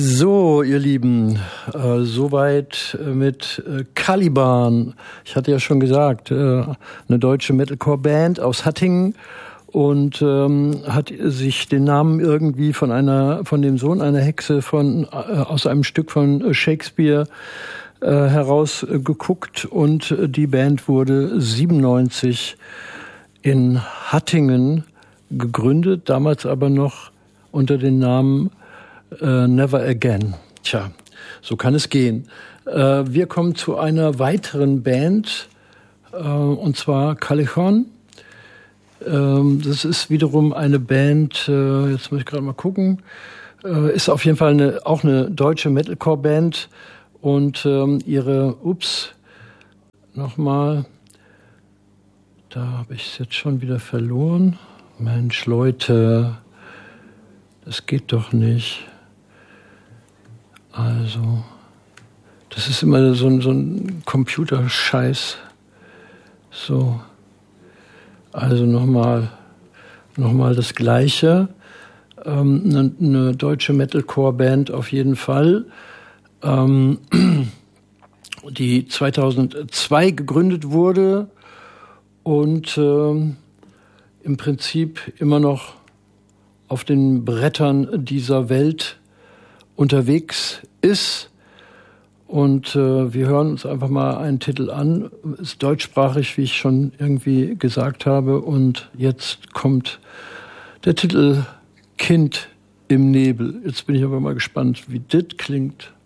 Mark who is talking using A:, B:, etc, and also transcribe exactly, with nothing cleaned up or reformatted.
A: So, ihr Lieben, äh, soweit mit äh, Caliban. Ich hatte ja schon gesagt, äh, eine deutsche Metalcore-Band aus Hattingen und ähm, hat sich den Namen irgendwie von einer, von dem Sohn einer Hexe von äh, aus einem Stück von Shakespeare äh, herausgeguckt und die Band wurde siebenundneunzig in Hattingen gegründet, damals aber noch unter dem Namen Uh, Never Again. Tja, so kann es gehen. Uh, wir kommen zu einer weiteren Band, uh, und zwar Callejon. Uh, das ist wiederum eine Band, uh, jetzt muss ich gerade mal gucken, uh, ist auf jeden Fall eine, auch eine deutsche Metalcore-Band und um, ihre, ups, nochmal, da habe ich es jetzt schon wieder verloren. Mensch, Leute, das geht doch nicht. Also, das ist immer so ein, so ein Computerscheiß. So, also nochmal noch mal das Gleiche. Ähm, eine, eine deutsche Metalcore-Band auf jeden Fall, ähm, die zweitausendzwei gegründet wurde und ähm, im Prinzip immer noch auf den Brettern dieser Welt unterwegs ist. Und äh, wir hören uns einfach mal einen Titel an. Ist deutschsprachig, wie ich schon irgendwie gesagt habe. Und jetzt kommt der Titel Kind im Nebel. Jetzt bin ich aber mal gespannt, wie das klingt.